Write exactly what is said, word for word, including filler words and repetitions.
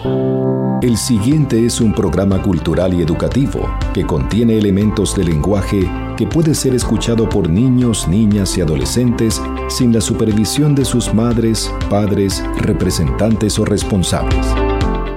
El siguiente es un programa cultural y educativo que contiene elementos de lenguaje que puede ser escuchado por niños, niñas y adolescentes sin la supervisión de sus madres, padres, representantes o responsables.